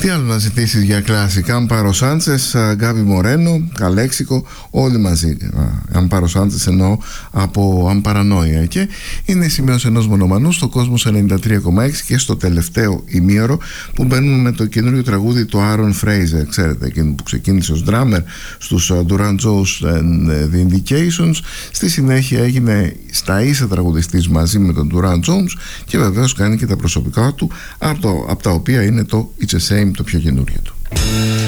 Τι άλλο να ζητήσεις για κλασικά? Αμπάρο Σάντσες, Γκάβι Μορένο, Καλέξικο, όλοι μαζί. Αμπάρο Σάντσες εννοώ από Αμπαρανόια. Και είναι η σημείωση ενός μονομανού στο Κόσμος 93,6 και στο τελευταίο ημίωρο που μπαίνουμε με το καινούριο τραγούδι του Άρον Φρέιζερ. Ξέρετε, εκείνο που ξεκίνησε ως drummer στους Duran Jones and The Indications. Στη συνέχεια έγινε στα ίσα τραγουδιστής μαζί με τον Duran Jones και βεβαίως κάνει και τα προσωπικά του, από τα οποία είναι το It's a Shame, το πιο καινούριο του.